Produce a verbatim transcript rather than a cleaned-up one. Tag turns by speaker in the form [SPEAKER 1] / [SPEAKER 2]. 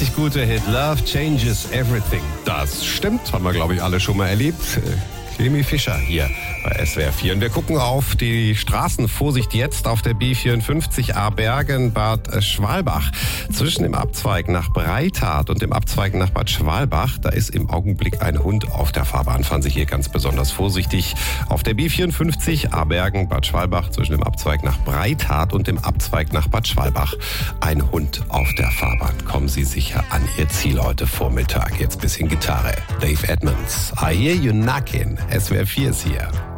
[SPEAKER 1] richtig gute Hit. Love Changes Everything. Das stimmt, haben wir, glaube ich, alle schon mal erlebt. Clemi Fischer hier bei S W R vier. Und wir gucken auf die Straßen. Vorsicht jetzt auf der B vierundfünfzig A Bergen-Bad Schwalbach. Zwischen dem Abzweig nach Breithardt und dem Abzweig nach Bad Schwalbach, da ist im Augenblick ein Hund auf der Fahrbahn. Fahren Sie hier ganz besonders vorsichtig. Auf der B vierundfünfzig A Bergen-Bad Schwalbach zwischen dem Abzweig nach Breithardt und dem Abzweig nach Bad Schwalbach. Ein Hund auf der Fahrbahn. Kommen Sie sicher an Ihr Ziel heute Vormittag. Jetzt bisschen Gitarre. Dave Edmonds. I hear you knocking. S W R vier ist hier.